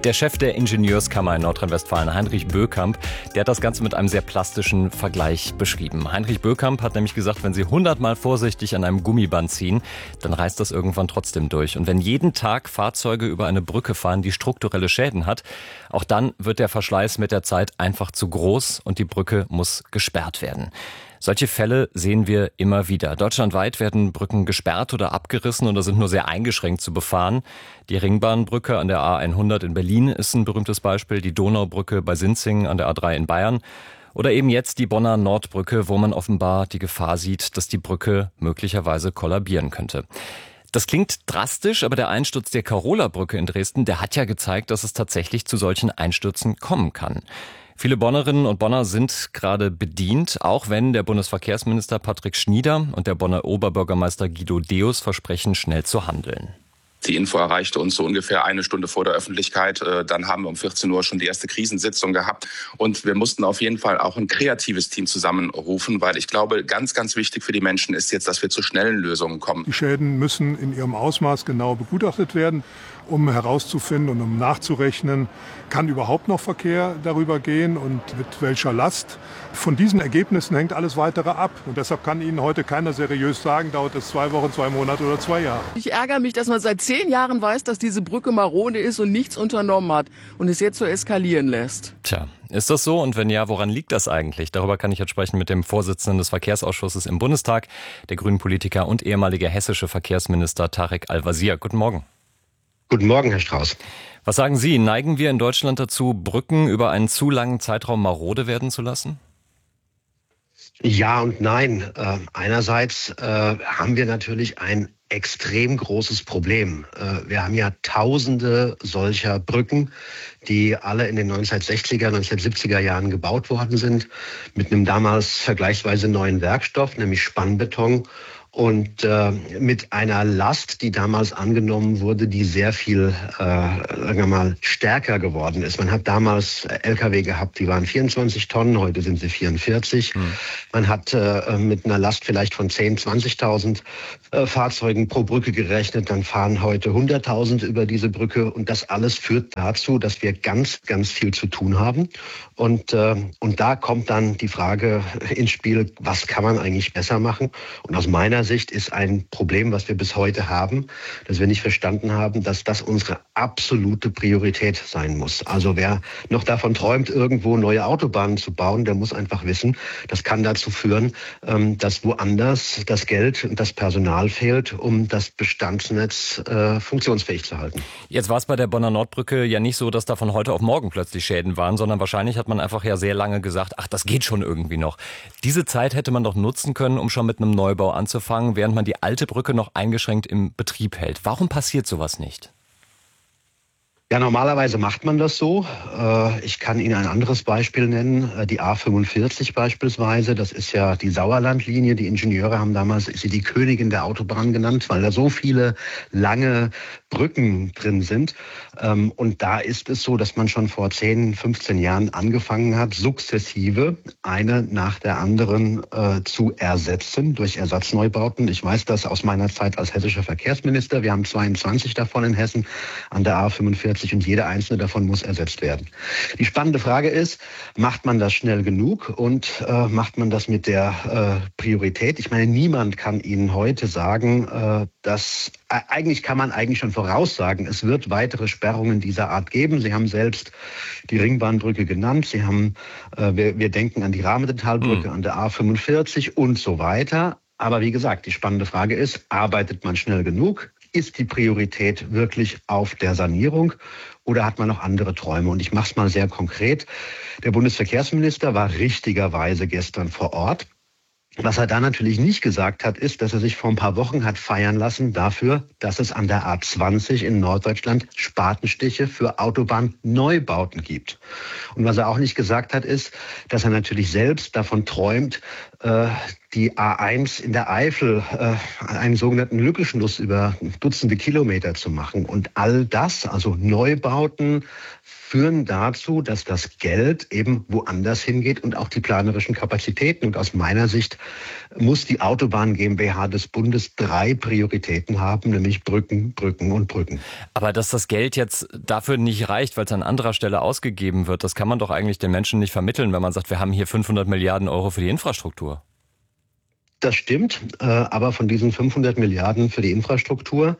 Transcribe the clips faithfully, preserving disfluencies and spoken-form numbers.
Der Chef der Ingenieurskammer in Nordrhein-Westfalen, Heinrich Bökamp, der hat das Ganze mit einem sehr plastischen Vergleich beschrieben. Heinrich Bökamp hat nämlich gesagt, wenn Sie hundertmal vorsichtig an einem Gummiband ziehen, dann reißt das irgendwann trotzdem durch. Und wenn jeden Tag Fahrzeuge über eine Brücke fahren, die strukturelle Schäden hat, auch dann wird der Verschleiß mit der Zeit einfach zu groß und die Brücke muss gesperrt werden. Solche Fälle sehen wir immer wieder. Deutschlandweit werden Brücken gesperrt oder abgerissen oder sind nur sehr eingeschränkt zu befahren. Die Ringbahnbrücke an der A hundert in Berlin ist ein berühmtes Beispiel, die Donaubrücke bei Sinzing an der A drei in Bayern oder eben jetzt die Bonner Nordbrücke, wo man offenbar die Gefahr sieht, dass die Brücke möglicherweise kollabieren könnte. Das klingt drastisch, aber der Einsturz der Karola-Brücke in Dresden, der hat ja gezeigt, dass es tatsächlich zu solchen Einstürzen kommen kann. Viele Bonnerinnen und Bonner sind gerade bedient, auch wenn der Bundesverkehrsminister Patrick Schnieder und der Bonner Oberbürgermeister Guido Deus versprechen, schnell zu handeln. Die Info erreichte uns so ungefähr eine Stunde vor der Öffentlichkeit. Dann haben wir um vierzehn Uhr schon die erste Krisensitzung gehabt. Und wir mussten auf jeden Fall auch ein kreatives Team zusammenrufen, weil ich glaube, ganz, ganz wichtig für die Menschen ist jetzt, dass wir zu schnellen Lösungen kommen. Die Schäden müssen in ihrem Ausmaß genau begutachtet werden, um herauszufinden und um nachzurechnen, kann überhaupt noch Verkehr darüber gehen und mit welcher Last. Von diesen Ergebnissen hängt alles Weitere ab. Und deshalb kann Ihnen heute keiner seriös sagen, dauert es zwei Wochen, zwei Monate oder zwei Jahre. Ich ärgere mich, dass man seit zehn Jahren weiß, dass diese Brücke marode ist und nichts unternommen hat und es jetzt so eskalieren lässt. Tja, ist das so? Und wenn ja, woran liegt das eigentlich? Darüber kann ich jetzt sprechen mit dem Vorsitzenden des Verkehrsausschusses im Bundestag, der Grünen-Politiker und ehemalige hessische Verkehrsminister Tarek Al-Wazir. Guten Morgen. Guten Morgen, Herr Strauß. Was sagen Sie? Neigen wir in Deutschland dazu, Brücken über einen zu langen Zeitraum marode werden zu lassen? Ja und nein. Äh, einerseits äh, haben wir natürlich ein extrem großes Problem. Äh, wir haben ja tausende solcher Brücken, die alle in den neunzehnhundertsechziger, neunzehnhundertsiebziger Jahren gebaut worden sind, mit einem damals vergleichsweise neuen Werkstoff, nämlich Spannbeton. Und äh, mit einer Last, die damals angenommen wurde, die sehr viel, äh, sagen wir mal, stärker geworden ist. Man hat damals L K W gehabt, die waren vierundzwanzig Tonnen, heute sind sie vierundvierzig. Hm. Man hat äh, mit einer Last vielleicht von zehntausend, zwanzigtausend äh, Fahrzeugen pro Brücke gerechnet. Dann fahren heute hunderttausend über diese Brücke. Und das alles führt dazu, dass wir ganz, ganz viel zu tun haben. Und, äh, und da kommt dann die Frage ins Spiel, was kann man eigentlich besser machen? Und aus meiner Sicht ist ein Problem, was wir bis heute haben, dass wir nicht verstanden haben, dass das unsere absolute Priorität sein muss. Also wer noch davon träumt, irgendwo neue Autobahnen zu bauen, der muss einfach wissen, das kann dazu führen, dass woanders das Geld und das Personal fehlt, um das Bestandsnetz äh, funktionsfähig zu halten. Jetzt war es bei der Bonner Nordbrücke ja nicht so, dass da von heute auf morgen plötzlich Schäden waren, sondern wahrscheinlich hat man einfach ja sehr lange gesagt, ach, das geht schon irgendwie noch. Diese Zeit hätte man doch nutzen können, um schon mit einem Neubau anzufangen, während man die alte Brücke noch eingeschränkt im Betrieb hält. Warum passiert sowas nicht? Ja, normalerweise macht man das so. Ich kann Ihnen ein anderes Beispiel nennen, die A fünfundvierzig beispielsweise. Das ist ja die Sauerlandlinie. Die Ingenieure haben damals sie die Königin der Autobahn genannt, weil da so viele lange Brücken drin sind. Und da ist es so, dass man schon vor zehn, fünfzehn Jahren angefangen hat, sukzessive eine nach der anderen zu ersetzen durch Ersatzneubauten. Ich weiß das aus meiner Zeit als hessischer Verkehrsminister. Wir haben zweiundzwanzig davon in Hessen an der A fünfundvierzig. Und jede einzelne davon muss ersetzt werden. Die spannende Frage ist, macht man das schnell genug und äh, macht man das mit der äh, Priorität? Ich meine, niemand kann Ihnen heute sagen, äh, dass äh, eigentlich kann man eigentlich schon voraussagen, es wird weitere Sperrungen dieser Art geben. Sie haben selbst die Ringbahnbrücke genannt. Sie haben, äh, wir, wir denken an die Rahmentalbrücke, mhm. an der A fünfundvierzig und so weiter. Aber wie gesagt, die spannende Frage ist, arbeitet man schnell genug? Ist die Priorität wirklich auf der Sanierung oder hat man noch andere Träume? Und ich mache es mal sehr konkret. Der Bundesverkehrsminister war richtigerweise gestern vor Ort. Was er da natürlich nicht gesagt hat, ist, dass er sich vor ein paar Wochen hat feiern lassen dafür, dass es an der A zwanzig in Norddeutschland Spatenstiche für Autobahnneubauten gibt. Und was er auch nicht gesagt hat, ist, dass er natürlich selbst davon träumt, äh, die A eins in der Eifel, äh, einen sogenannten Lückenschluss über Dutzende Kilometer zu machen. Und all das, also Neubauten, führen dazu, dass das Geld eben woanders hingeht und auch die planerischen Kapazitäten. Und aus meiner Sicht muss die Autobahn GmbH des Bundes drei Prioritäten haben, nämlich Brücken, Brücken und Brücken. Aber dass das Geld jetzt dafür nicht reicht, weil es an anderer Stelle ausgegeben wird, das kann man doch eigentlich den Menschen nicht vermitteln, wenn man sagt, wir haben hier fünfhundert Milliarden Euro für die Infrastruktur. Das stimmt, aber von diesen fünfhundert Milliarden für die Infrastruktur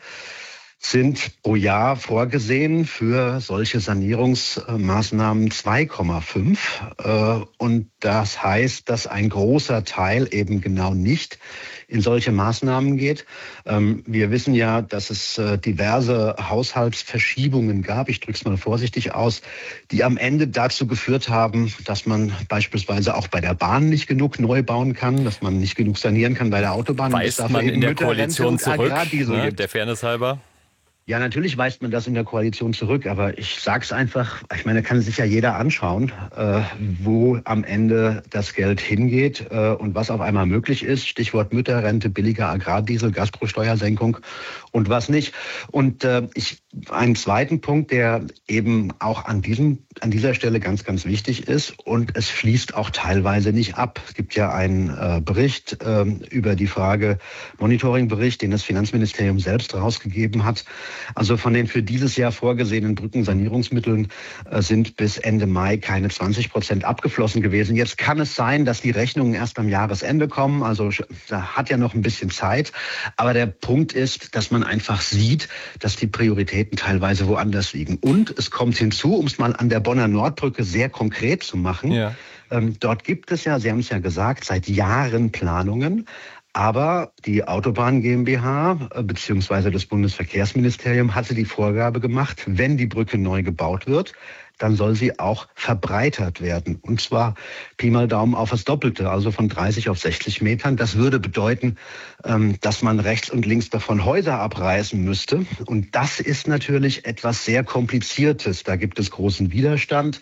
sind pro Jahr vorgesehen für solche Sanierungsmaßnahmen zwei Komma fünf. Und das heißt, dass ein großer Teil eben genau nicht in solche Maßnahmen geht. Wir wissen ja, dass es diverse Haushaltsverschiebungen gab, ich drücke es mal vorsichtig aus, die am Ende dazu geführt haben, dass man beispielsweise auch bei der Bahn nicht genug neu bauen kann, dass man nicht genug sanieren kann bei der Autobahn. Weist man in der Koalition zurück, ne, der Fairness halber? Ja, natürlich weist man das in der Koalition zurück, aber ich sage es einfach, ich meine, kann sich ja jeder anschauen, äh, wo am Ende das Geld hingeht äh, und was auf einmal möglich ist. Stichwort Mütterrente, billiger Agrardiesel, Gastrosteuersenkung und was nicht. Und äh, ich einen zweiten Punkt, der eben auch an diesem an dieser Stelle ganz, ganz wichtig ist, und es fließt auch teilweise nicht ab. Es gibt ja einen äh, Bericht äh, über die Frage, Monitoringbericht, den das Finanzministerium selbst rausgegeben hat. Also von den für dieses Jahr vorgesehenen Brückensanierungsmitteln äh, sind bis Ende Mai keine zwanzig Prozent abgeflossen gewesen. Jetzt kann es sein, dass die Rechnungen erst am Jahresende kommen. Also da hat ja noch ein bisschen Zeit. Aber der Punkt ist, dass man einfach sieht, dass die Prioritäten teilweise woanders liegen. Und es kommt hinzu, um es mal an der Bonner Nordbrücke sehr konkret zu machen. Ja. Ähm, dort gibt es ja, Sie haben es ja gesagt, seit Jahren Planungen. Aber die Autobahn GmbH bzw. das Bundesverkehrsministerium hatte die Vorgabe gemacht, wenn die Brücke neu gebaut wird, dann soll sie auch verbreitert werden. Und zwar Pi mal Daumen auf das Doppelte, also von dreißig auf sechzig Metern. Das würde bedeuten, dass man rechts und links davon Häuser abreißen müsste. Und das ist natürlich etwas sehr Kompliziertes. Da gibt es großen Widerstand.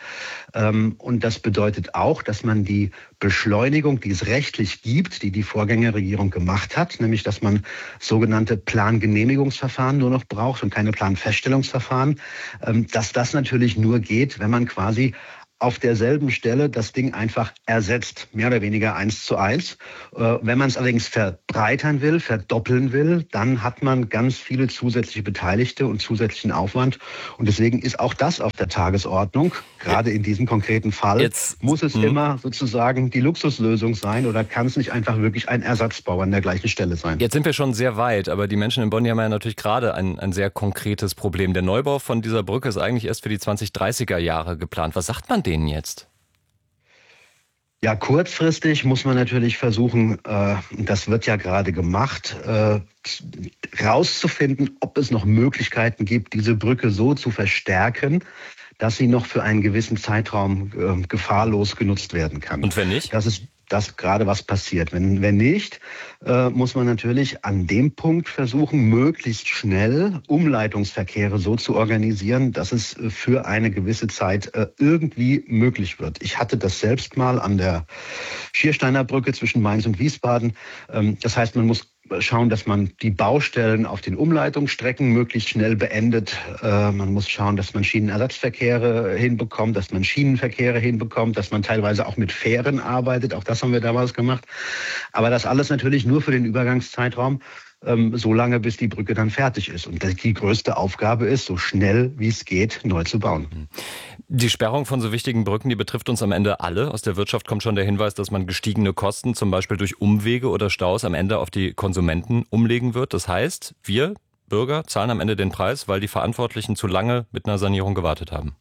Und das bedeutet auch, dass man die Beschleunigung, die es rechtlich gibt, die die Vorgängerregierung gemacht hat, nämlich dass man sogenannte Plangenehmigungsverfahren nur noch braucht und keine Planfeststellungsverfahren, dass das natürlich nur geht, wenn man quasi auf derselben Stelle das Ding einfach ersetzt, mehr oder weniger eins zu eins. Wenn man es allerdings verbreitern will, verdoppeln will, dann hat man ganz viele zusätzliche Beteiligte und zusätzlichen Aufwand. Und deswegen ist auch das auf der Tagesordnung. Gerade in diesem konkreten Fall Jetzt, muss es mh. immer sozusagen die Luxuslösung sein, oder kann es nicht einfach wirklich ein Ersatzbau an der gleichen Stelle sein? Jetzt sind wir schon sehr weit, aber die Menschen in Bonn haben ja natürlich gerade ein, ein sehr konkretes Problem. Der Neubau von dieser Brücke ist eigentlich erst für die zwanzig dreißiger Jahre geplant. Was sagt man denen jetzt? Ja, kurzfristig muss man natürlich versuchen, äh, das wird ja gerade gemacht, äh, rauszufinden, ob es noch Möglichkeiten gibt, diese Brücke so zu verstärken, dass sie noch für einen gewissen Zeitraum äh, gefahrlos genutzt werden kann. Und wenn nicht? Das ist das gerade, was passiert. Wenn, wenn nicht, äh, muss man natürlich an dem Punkt versuchen, möglichst schnell Umleitungsverkehre so zu organisieren, dass es für eine gewisse Zeit äh, irgendwie möglich wird. Ich hatte das selbst mal an der Schiersteiner Brücke zwischen Mainz und Wiesbaden. Ähm, das heißt, man muss schauen, dass man die Baustellen auf den Umleitungsstrecken möglichst schnell beendet. Äh, man muss schauen, dass man Schienenersatzverkehre hinbekommt, dass man Schienenverkehre hinbekommt, dass man teilweise auch mit Fähren arbeitet. Auch das haben wir damals gemacht. Aber das alles natürlich nur für den Übergangszeitraum, ähm, so lange, bis die Brücke dann fertig ist. Und die größte Aufgabe ist, so schnell wie es geht, neu zu bauen. Die Sperrung von so wichtigen Brücken, die betrifft uns am Ende alle. Aus der Wirtschaft kommt schon der Hinweis, dass man gestiegene Kosten, zum Beispiel durch Umwege oder Staus, am Ende auf die Konsumenten umlegen wird. Das heißt, wir Bürger zahlen am Ende den Preis, weil die Verantwortlichen zu lange mit einer Sanierung gewartet haben.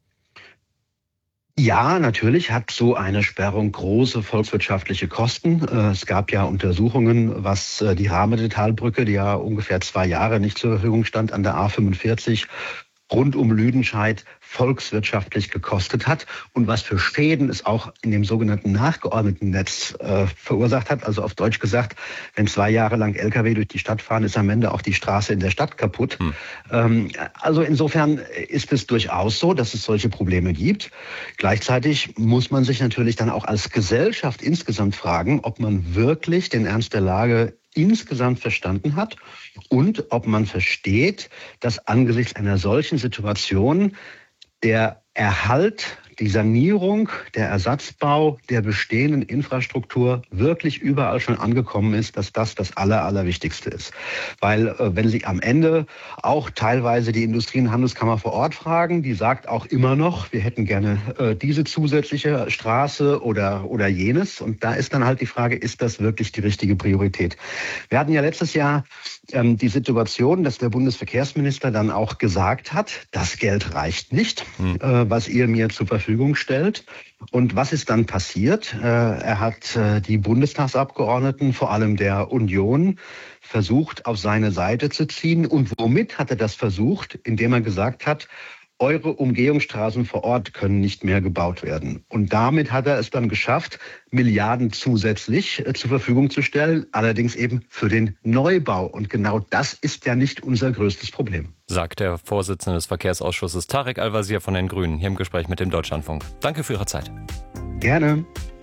Ja, natürlich hat so eine Sperrung große volkswirtschaftliche Kosten. Es gab ja Untersuchungen, was die Rahmede-Talbrücke, die ja ungefähr zwei Jahre nicht zur Verfügung stand, an der A fünfundvierzig, rund um Lüdenscheid volkswirtschaftlich gekostet hat und was für Schäden es auch in dem sogenannten Nachgeordnetennetz äh, verursacht hat. Also auf Deutsch gesagt, wenn zwei Jahre lang L K W durch die Stadt fahren, ist am Ende auch die Straße in der Stadt kaputt. Hm. Ähm, also insofern ist es durchaus so, dass es solche Probleme gibt. Gleichzeitig muss man sich natürlich dann auch als Gesellschaft insgesamt fragen, ob man wirklich den Ernst der Lage insgesamt verstanden hat und ob man versteht, dass angesichts einer solchen Situation der Erhalt, die Sanierung, der Ersatzbau der bestehenden Infrastruktur wirklich überall schon angekommen ist, dass das das Aller, Allerwichtigste ist. Weil äh, wenn Sie am Ende auch teilweise die Industrie- und Handelskammer vor Ort fragen, die sagt auch immer noch, wir hätten gerne äh, diese zusätzliche Straße oder, oder jenes. Und da ist dann halt die Frage, ist das wirklich die richtige Priorität? Wir hatten ja letztes Jahr ähm, die Situation, dass der Bundesverkehrsminister dann auch gesagt hat, das Geld reicht nicht, hm. äh, was ihr mir zur Verfügung stellt. Und was ist dann passiert? Äh, er hat äh, die Bundestagsabgeordneten, vor allem der Union, versucht, auf seine Seite zu ziehen. Und womit hat er das versucht? Indem er gesagt hat, eure Umgehungsstraßen vor Ort können nicht mehr gebaut werden. Und damit hat er es dann geschafft, Milliarden zusätzlich äh, zur Verfügung zu stellen, allerdings eben für den Neubau. Und genau das ist ja nicht unser größtes Problem. Sagt der Vorsitzende des Verkehrsausschusses Tarek Al-Wazir von den Grünen hier im Gespräch mit dem Deutschlandfunk. Danke für Ihre Zeit. Gerne.